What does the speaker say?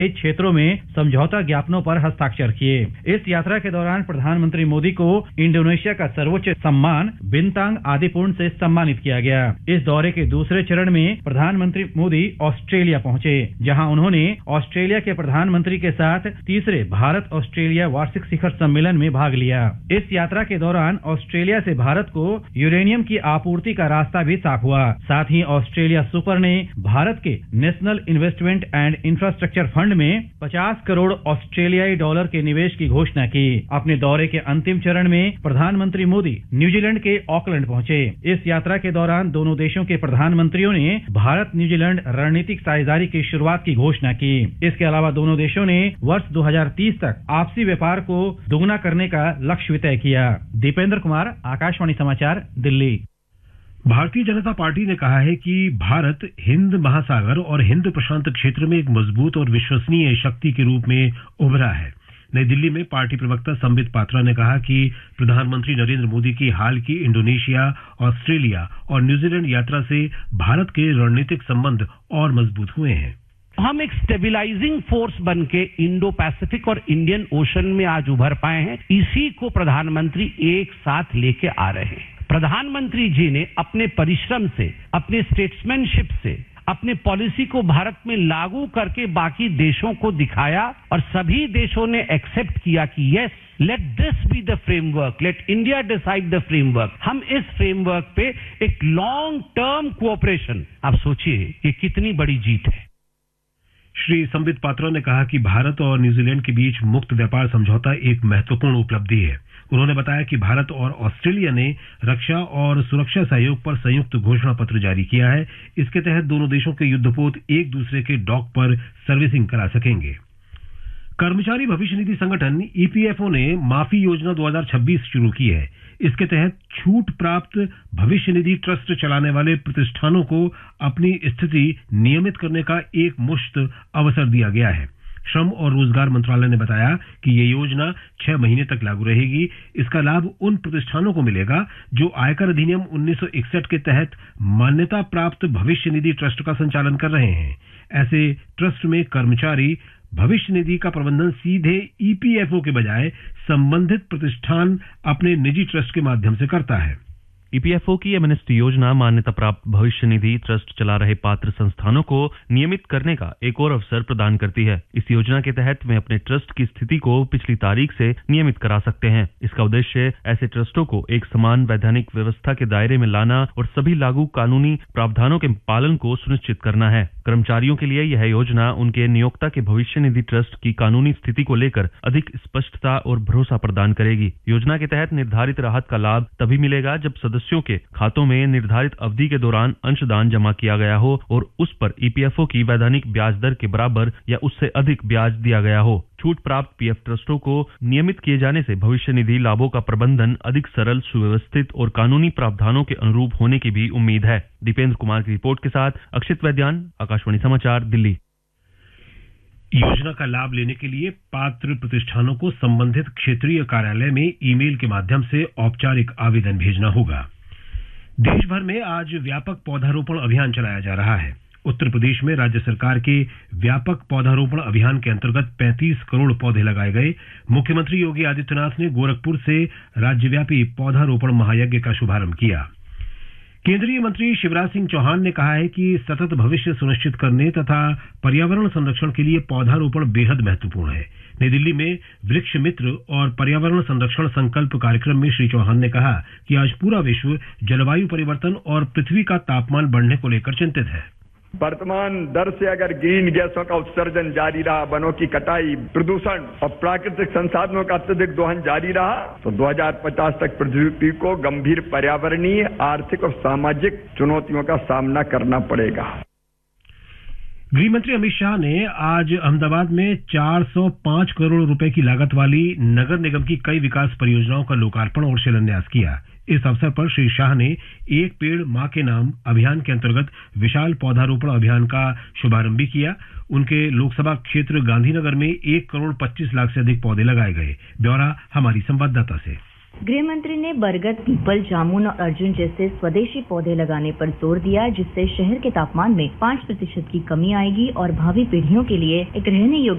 क्षेत्रों में समझौता ज्ञापनों पर हस्ताक्षर किए। इस यात्रा के दौरान प्रधानमंत्री मोदी को इंडोनेशिया का सर्वोच्च सम्मान बिंतांग आदिपूर्ण से सम्मानित किया गया। इस दौरे के दूसरे चरण में प्रधानमंत्री मोदी ऑस्ट्रेलिया पहुंचे, जहां उन्होंने ऑस्ट्रेलिया के प्रधानमंत्री के साथ तीसरे भारत ऑस्ट्रेलिया वार्षिक शिखर सम्मेलन में भाग लिया। इस यात्रा के दौरान ऑस्ट्रेलिया से भारत को यूरेनियम की आपूर्ति का रास्ता भी साफ हुआ। साथ ही ऑस्ट्रेलिया सुपर ने भारत के national investment and infrastructure fund में 50 करोड़ ऑस्ट्रेलियाई डॉलर के निवेश की घोषणा की। अपने दौरे के अंतिम चरण में प्रधानमंत्री मोदी न्यूजीलैंड के ऑकलैंड पहुंचे। इस यात्रा के दौरान दोनों देशों के प्रधानमंत्रियों ने भारत न्यूजीलैंड रणनीतिक साझेदारी की शुरुआत की घोषणा की। इसके अलावा दोनों देशों ने वर्ष 2030 तक आपसी व्यापार को दोगुना करने का लक्ष्य तय किया। दीपेंद्र कुमार, आकाशवाणी समाचार, दिल्ली। भारतीय जनता पार्टी ने कहा है कि भारत हिंद महासागर और हिंद प्रशांत क्षेत्र में एक मजबूत और विश्वसनीय शक्ति के रूप में उभरा है। नई दिल्ली में पार्टी प्रवक्ता संबित पात्रा ने कहा कि प्रधानमंत्री नरेंद्र मोदी की हाल की इंडोनेशिया, ऑस्ट्रेलिया और न्यूजीलैंड यात्रा से भारत के रणनीतिक संबंध और मजबूत हुए हैं। हम एक स्टेबिलाइजिंग फोर्स बन के इंडो पैसिफिक और इंडियन ओशन में आज उभर पाए हैं। इसी को प्रधानमंत्री एक साथ लेके आ रहे हैं। प्रधानमंत्री जी ने अपने परिश्रम से, अपने स्टेट्समैनशिप से, अपने पॉलिसी को भारत में लागू करके बाकी देशों को दिखाया और सभी देशों ने एक्सेप्ट किया कि yes, let this be the framework, late India decide the framework. हम इस फ्रेमवर्क पे एक लॉन्ग टर्म कोऑपरेशन, आप सोचिए कि कितनी बड़ी जीत है। श्री संबित पात्रा ने कहा कि भारत और न्यूजीलैंड के बीच मुक्त व्यापार समझौता एक महत्वपूर्ण उपलब्धि है। उन्होंने बताया कि भारत और ऑस्ट्रेलिया ने रक्षा और सुरक्षा सहयोग पर संयुक्त घोषणा पत्र जारी किया है। इसके तहत दोनों देशों के युद्धपोत एक दूसरे के डॉक पर सर्विसिंग करा सकेंगे। कर्मचारी भविष्य निधि संगठन ईपीएफओ ने माफी योजना 2026 शुरू की है। इसके तहत छूट प्राप्त भविष्य निधि ट्रस्ट चलाने वाले प्रतिष्ठानों को अपनी स्थिति नियमित करने का एक मुश्त अवसर दिया गया है। श्रम और रोजगार मंत्रालय ने बताया कि ये योजना 6 महीने तक लागू रहेगी। इसका लाभ उन प्रतिष्ठानों को मिलेगा जो आयकर अधिनियम 1961 के तहत मान्यता प्राप्त भविष्य निधि ट्रस्ट का संचालन कर रहे हैं। ऐसे ट्रस्ट में कर्मचारी भविष्य निधि का प्रबंधन सीधे ईपीएफओ के बजाय संबंधित प्रतिष्ठान अपने निजी ट्रस्ट के माध्यम से करता है। ईपीएफओ की एमएनएसटी योजना मान्यता प्राप्त भविष्य निधि ट्रस्ट चला रहे पात्र संस्थानों को नियमित करने का एक और अवसर प्रदान करती है। इस योजना के तहत वे अपने ट्रस्ट की स्थिति को पिछली तारीख से नियमित करा सकते हैं। इसका उद्देश्य ऐसे ट्रस्टों को एक समान वैधानिक व्यवस्था के दायरे में लाना और सभी लागू कानूनी प्रावधानों के पालन को सुनिश्चित करना है। कर्मचारियों के लिए यह योजना उनके नियोक्ता के भविष्य निधि ट्रस्ट की कानूनी स्थिति को लेकर अधिक स्पष्टता और भरोसा प्रदान करेगी। योजना के तहत निर्धारित राहत का लाभ तभी मिलेगा जब सदस्यों के खातों में निर्धारित अवधि के दौरान अंशदान जमा किया गया हो और उस पर ईपीएफओ की वैधानिक ब्याज दर के बराबर या उससे अधिक ब्याज दिया गया हो। छूट प्राप्त पीएफ ट्रस्टों को नियमित किए जाने से भविष्य निधि लाभों का प्रबंधन अधिक सरल, सुव्यवस्थित और कानूनी प्रावधानों के अनुरूप होने की भी उम्मीद है। दीपेंद्र कुमार की रिपोर्ट के साथ अक्षित वैद्यान, आकाशवाणी समाचार, दिल्ली। योजना का लाभ लेने के लिए पात्र प्रतिष्ठानों को संबंधित क्षेत्रीय कार्यालय में ईमेल के माध्यम से औपचारिक आवेदन भेजना होगा। देश भर में आज व्यापक पौधारोपण अभियान चलाया जा रहा है। उत्तर प्रदेश में राज्य सरकार के व्यापक पौधारोपण अभियान के अंतर्गत 35 करोड़ पौधे लगाए गए। मुख्यमंत्री योगी आदित्यनाथ ने गोरखपुर से राज्यव्यापी पौधारोपण महायज्ञ का शुभारंभ किया। केंद्रीय मंत्री शिवराज सिंह चौहान ने कहा है कि सतत भविष्य सुनिश्चित करने तथा पर्यावरण संरक्षण के लिए पौधारोपण बेहद महत्वपूर्ण है। नई दिल्ली में वृक्ष मित्र और पर्यावरण संरक्षण संकल्प कार्यक्रम में श्री चौहान ने कहा कि आज पूरा विश्व जलवायु परिवर्तन और पृथ्वी का तापमान बढ़ने को लेकर चिंतित है। वर्तमान दर से अगर ग्रीन गैसों का उत्सर्जन जारी रहा, वनों की कटाई, प्रदूषण और प्राकृतिक संसाधनों का अत्यधिक दोहन जारी रहा तो 2050 तक पृथ्वी को गंभीर पर्यावरणीय, आर्थिक और सामाजिक चुनौतियों का सामना करना पड़ेगा। गृह मंत्री अमित शाह ने आज अहमदाबाद में 405 करोड़ रुपए की लागत वाली नगर निगम की कई विकास परियोजनाओं का लोकार्पण और शिलान्यास किया। इस अवसर पर श्री शाह ने एक पेड़ मां के नाम अभियान के अंतर्गत विशाल पौधारोपण अभियान का शुभारंभ भी किया। उनके लोकसभा क्षेत्र गांधीनगर में 1 करोड़ 25 लाख से अधिक पौधे लगाए गए। ब्यौरा हमारी संवाददाता से। गृह मंत्री ने बरगद, पीपल, जामुन और अर्जुन जैसे स्वदेशी पौधे लगाने पर जोर दिया, जिससे शहर के तापमान में 5% की कमी आएगी और भावी पीढ़ियों के लिए एक रहने योग्य